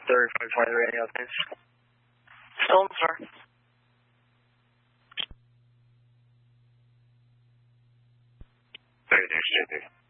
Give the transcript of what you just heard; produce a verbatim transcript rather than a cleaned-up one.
thirty-five twenty-three, any updates? Still in the star. thirty-six, J P.